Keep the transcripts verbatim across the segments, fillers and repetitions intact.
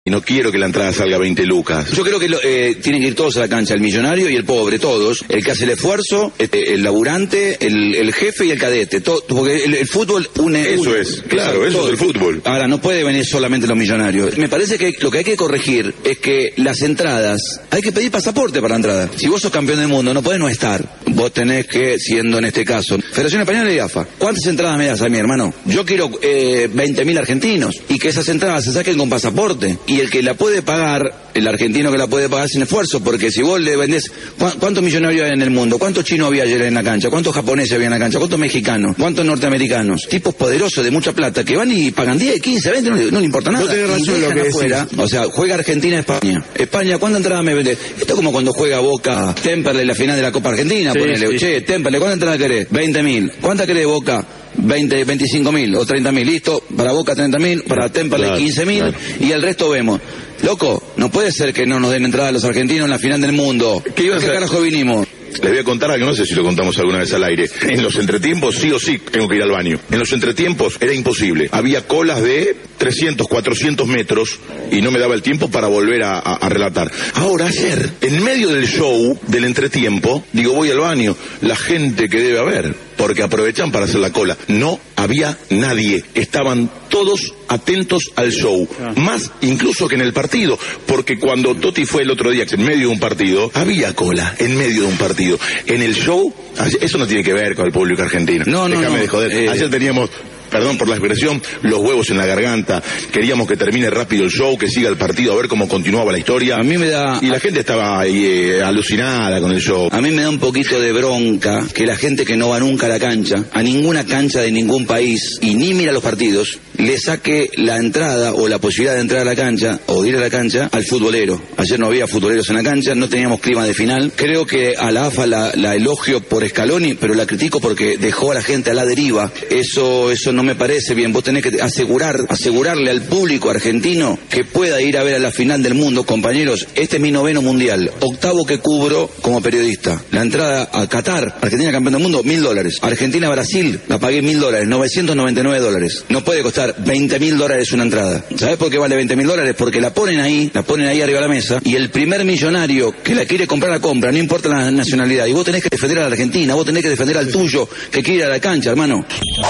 y no quiero que la entrada salga a veinte lucas. Yo creo que lo, eh, tienen que ir todos a la cancha, el millonario y el pobre, todos. El que hace el esfuerzo, el, el laburante, el, el jefe y el cadete. Todo, porque el, el fútbol une... Eso une, es, claro, eso todo, es el fútbol. Ahora, no puede venir solamente los millonarios. Me parece que lo que hay que corregir es que las entradas, hay que pedir pasaporte para la entrada. Si vos sos campeón del mundo, no podés no estar. Vos tenés que, siendo en este caso, Federación Española y A F A, ¿cuántas entradas me das a mi hermano? Yo quiero eh, veinte mil argentinos y que esas entradas se saquen con pasaporte. Y el que la puede pagar, el argentino que la puede pagar sin esfuerzo, porque si vos le vendés, ¿cuántos millonarios hay en el mundo? ¿Cuántos chinos había ayer en la cancha? ¿Cuántos japoneses había en la cancha? ¿Cuántos mexicanos? ¿Cuántos norteamericanos? Tipos poderosos de mucha plata que van y pagan diez, quince, veinte, no, no le importa nada. No tenés razón lo que afuera. O sea, juega Argentina-España. España, ¿cuánta entrada me vende? Esto es como cuando juega Boca Temperley la final de la Copa Argentina, sí, ponele, sí. Che, Temperley, ¿cuánta entrada querés? veinte mil. ¿Cuánta querés Boca? veinte, veinticinco mil o treinta mil, listo, para Boca treinta mil, para Temperley claro, quince mil claro. Y el resto vemos. Loco, no puede ser que no nos den entrada a los argentinos en la final del mundo. ¿Qué, ¿Qué carajo vinimos? Les voy a contar algo, no sé si lo contamos alguna vez al aire. En los entretiempos sí o sí tengo que ir al baño. En los entretiempos era imposible. Había colas de trescientos, cuatrocientos metros y no me daba el tiempo para volver a, a, a relatar. Ahora, ayer, en medio del show, del entretiempo, digo, voy al baño. La gente que debe haber, porque aprovechan para hacer la cola. No había nadie. Estaban todos atentos al show. Más incluso que en el partido. Porque cuando Totti fue el otro día, en medio de un partido, había cola en medio de un partido. En el show, eso no tiene que ver con el público argentino. No, no, Déjame no. de joder. Eh... Ayer teníamos... Perdón por la expresión, los huevos en la garganta. Queríamos que termine rápido el show, que siga el partido, a ver cómo continuaba la historia. A mí me da... Y la gente estaba ahí, eh, alucinada con el show. A mí me da un poquito de bronca que la gente que no va nunca a la cancha, a ninguna cancha de ningún país, y ni mira los partidos, le saque la entrada o la posibilidad de entrar a la cancha o de ir a la cancha al futbolero. Ayer no había futboleros en la cancha, no teníamos clima de final. Creo que a la A F A la, la elogio por Scaloni, pero la critico porque dejó a la gente a la deriva. Eso, eso no me parece bien. Vos tenés que asegurar, asegurarle al público argentino que pueda ir a ver a la final del mundo. Compañeros, este es mi noveno mundial, octavo que cubro como periodista. La entrada a Qatar, Argentina campeón del mundo, mil dólares. Argentina-Brasil, la pagué mil dólares, novecientos noventa y nueve dólares. No puede costar veinte mil dólares una entrada. ¿Sabés por qué vale veinte mil dólares? Porque la ponen ahí, la ponen ahí arriba de la mesa, y el primer millonario que la quiere comprar la compra, no importa la nacionalidad. Y vos tenés que defender a la Argentina, vos tenés que defender al tuyo que quiere ir a la cancha, hermano.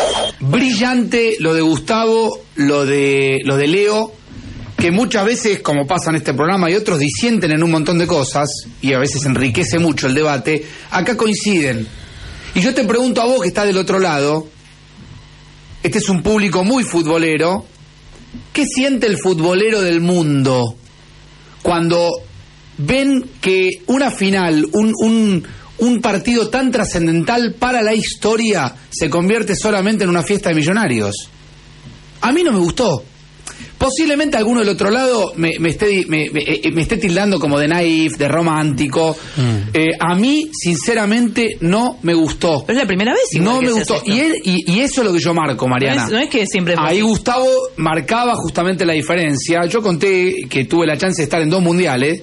Brillante lo de Gustavo, lo de lo de Leo, que muchas veces, como pasa en este programa y otros, disienten en un montón de cosas y a veces enriquece mucho el debate. Acá coinciden. Y yo te pregunto a vos que estás del otro lado, este es un público muy futbolero, ¿qué siente el futbolero del mundo cuando ven que una final, un, un, un partido tan trascendental para la historia se convierte solamente en una fiesta de millonarios? A mí no me gustó. Posiblemente alguno del otro lado me, me, esté, me, me, me esté tildando como de naif, de romántico. Mm. Eh, a mí, sinceramente, no me gustó. Pero es la primera vez igual No que me se gustó. hace Y, él, y, y eso es lo que yo marco, Mariana. No es, no es que siempre... Ahí Gustavo marcaba justamente la diferencia. Yo conté que tuve la chance de estar en dos mundiales.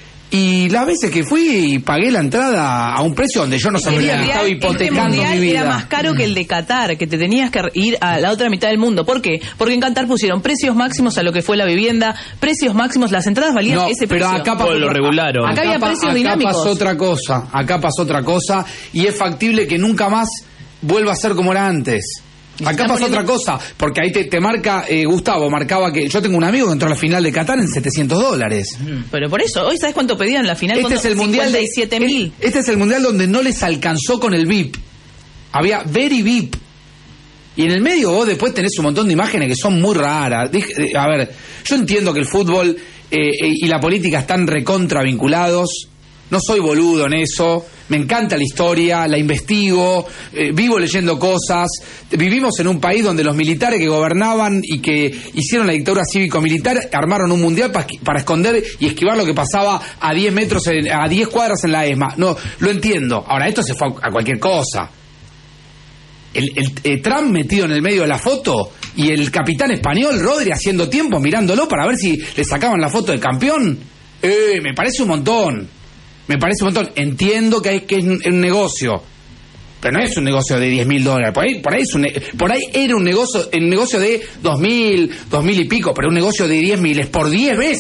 Y las veces que fui pagué la entrada a un precio donde yo no sabía que estaba hipotecando este mi vida. Era más caro que el de Qatar, que te tenías que ir a la otra mitad del mundo. ¿Por qué? Porque en Qatar pusieron precios máximos a lo que fue la vivienda, precios máximos, las entradas valían no, ese pero precio. Acá pasó, lo regularon. Acá, acá había precios acá dinámicos. Acá pasó otra cosa, acá pasó otra cosa y es factible que nunca más vuelva a ser como era antes. Acá pasa poniendo... otra cosa, porque ahí te, te marca, eh, Gustavo, marcaba que yo tengo un amigo que entró a la final de Qatar en setecientos dólares. Pero por eso, hoy ¿sabes cuánto pedían la final? Este es el mundial cincuenta y siete mil. Este es el mundial donde no les alcanzó con el V I P. Había very V I P. Y en el medio vos después tenés un montón de imágenes que son muy raras. A ver, yo entiendo que el fútbol eh, y la política están recontra vinculados. No soy boludo en eso, me encanta la historia, la investigo, eh, vivo leyendo cosas. Vivimos en un país donde los militares que gobernaban y que hicieron la dictadura cívico-militar armaron un mundial pa, para esconder y esquivar lo que pasaba a diez metros, en, a diez cuadras en la ESMA. No, lo entiendo. Ahora, esto se fue a, a cualquier cosa. El, el, el Trump metido en el medio de la foto y el capitán español, Rodri, haciendo tiempo, mirándolo para ver si le sacaban la foto del campeón. Eh, me parece un montón. Me parece un montón. Entiendo que, hay, que es un negocio, pero no es un negocio de diez mil dólares. Por ahí, por ahí, es un, por ahí era un negocio, un negocio de dos mil, dos mil y pico, pero un negocio de diez mil es por diez veces.